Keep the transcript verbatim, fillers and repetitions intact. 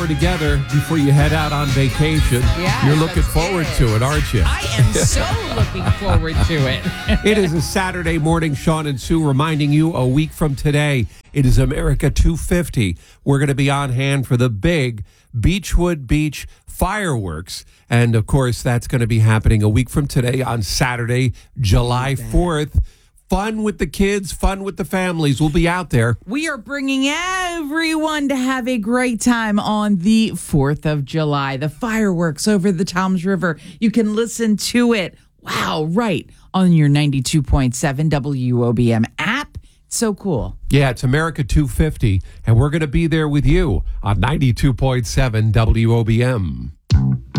hour together before you head out on vacation. Yeah, You're looking that's forward it. to it, aren't you? I am so looking forward to it. It is a Saturday morning. Sean and Sue reminding you a week from today, it is America two fifty. We're going to be on hand for the big Beechwood Beach fireworks. And, of course, that's going to be happening a week from today on Saturday, July fourth. Fun with the kids, fun with the families. We'll be out there. We are bringing everyone to have a great time on the fourth of July. The fireworks over the Toms River. You can listen to it. Wow, right. On your ninety-two point seven W O B M app. So cool. Yeah, it's America two fifty, and we're going to be there with you on ninety-two point seven W O B M.